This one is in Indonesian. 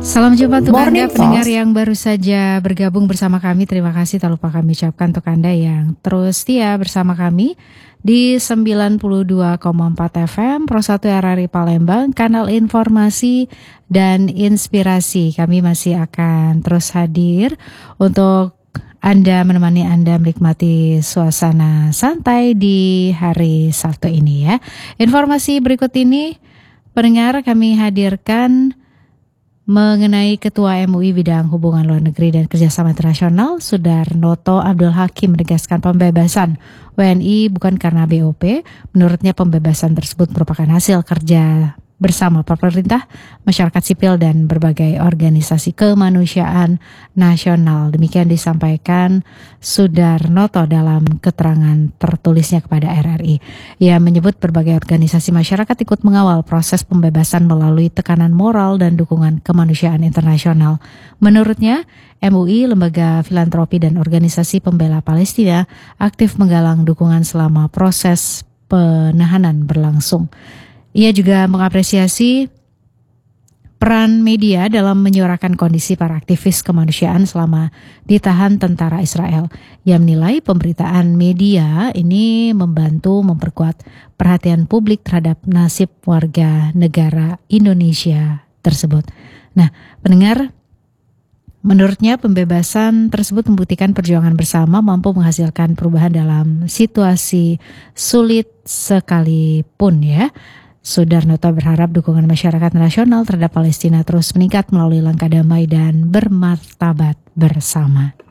Salam jumpa untuk Anda Morning pendengar Falls. yang baru saja bergabung bersama kami. Terima kasih tak lupa kami ucapkan untuk Anda yang terus setia bersama kami di 92,4 FM Pro 1 RRI Palembang, kanal informasi dan inspirasi. Kami masih akan terus hadir untuk Anda, menemani Anda menikmati suasana santai di hari Sabtu ini ya. Informasi berikut ini pendengar kami hadirkan mengenai Ketua MUI Bidang Hubungan Luar Negeri dan Kerjasama Internasional, Sudarnoto Abdul Hakim menegaskan pembebasan WNI bukan karena BOP. Menurutnya pembebasan tersebut merupakan hasil kerja bersama pemerintah, masyarakat sipil dan berbagai organisasi kemanusiaan nasional. Demikian disampaikan Sudarnoto dalam keterangan tertulisnya kepada RRI. Ia menyebut berbagai organisasi masyarakat ikut mengawal proses pembebasan melalui tekanan moral dan dukungan kemanusiaan internasional. Menurutnya, MUI, lembaga filantropi dan organisasi pembela Palestina aktif menggalang dukungan selama proses penahanan berlangsung. Ia juga mengapresiasi peran media dalam menyuarakan kondisi para aktivis kemanusiaan selama ditahan tentara Israel. Ia menilai pemberitaan media ini membantu memperkuat perhatian publik terhadap nasib warga negara Indonesia tersebut. Nah, pendengar, menurutnya pembebasan tersebut membuktikan perjuangan bersama mampu menghasilkan perubahan dalam situasi sulit sekalipun ya. Sudarnoto berharap dukungan masyarakat nasional terhadap Palestina terus meningkat melalui langkah damai dan bermartabat bersama.